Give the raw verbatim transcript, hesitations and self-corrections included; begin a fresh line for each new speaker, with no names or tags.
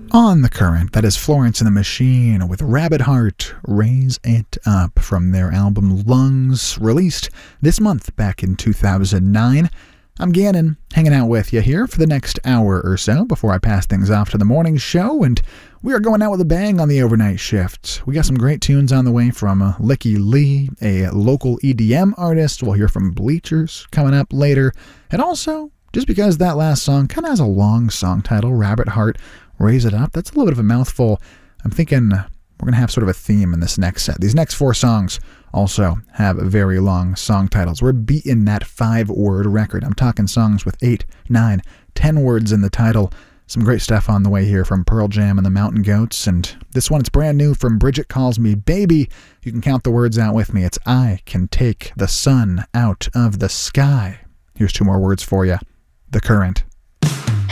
On the Current, that is Florence and the Machine with Rabbit Heart, Raise It Up from their album Lungs, released this month back in two thousand nine. I'm Gannon, hanging out with you here for the next hour or so before I pass things off to the morning show, and we are going out with a bang on the overnight shift. We got some great tunes on the way from uh, Licky Lee, a local E D M artist. We'll hear from Bleachers coming up later, and also, just because that last song kind of has a long song title, Rabbit Heart, Raise It Up, that's a little bit of a mouthful. I'm thinking we're going to have sort of a theme in this next set. These next four songs also have very long song titles. We're beating that five-word record. I'm talking songs with eight, nine, ten words in the title. Some great stuff on the way here from Pearl Jam and the Mountain Goats. And this one, it's brand new from Bridget Calls Me Baby. You can count the words out with me. It's I Can Take the Sun Out of the Sky. Here's two more words for you. The Current.